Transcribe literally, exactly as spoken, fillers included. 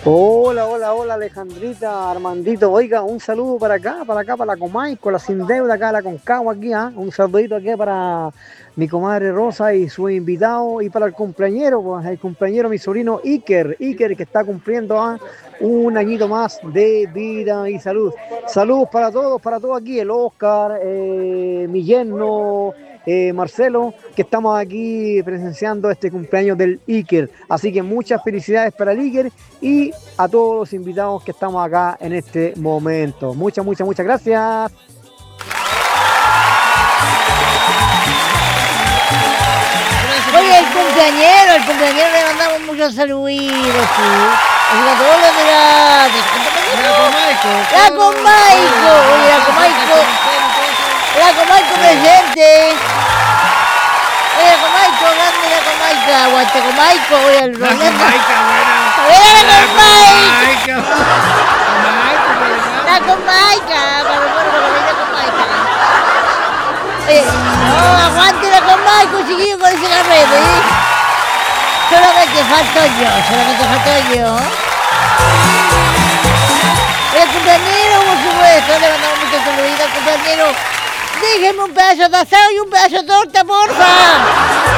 Hola, hola, hola Alejandrita, Armandito. Oiga, un saludo para acá, para acá, para la Comaico, la Sin Deuda, acá, la Concagua, aquí, ¿ah? Un saludito aquí para mi comadre Rosa y su invitado y para el cumpleañero, pues, el cumpleañero, mi sobrino Iker, Iker que está cumpliendo, ¿ah? Un añito más de vida y salud. Saludos para todos, para todos aquí, el Oscar, eh, mi yerno, eh, Marcelo, que estamos aquí presenciando este cumpleaños del Iker. Así que muchas felicidades para el Iker y a todos los invitados que estamos acá en este momento. Muchas, muchas, muchas gracias. Oye, el cumpleañero, el cumpleañero le mandamos muchos saluditos, sí. Así que a todos los de la... La Comaico. La Comaico, oye, la Comaico. La Comaico presente. Oye, la Comaico, grande la Comaica. Aguante Comaico, oye, el La Rolando. Comaica, buena. Oye, la La Comaica. Comaica. La Comaica, para el bueno, para la Comaica. Oye, no, aguante la Comaico, chiquillo, con ese carrete, ¿eh? Solamente falto yo, solamente falto yo. El cumpleañero, por supuesto, le mandamos muchos saluditos al cumpleañero. Déjenme un pedazo de asado y un pedazo de torta, porfa.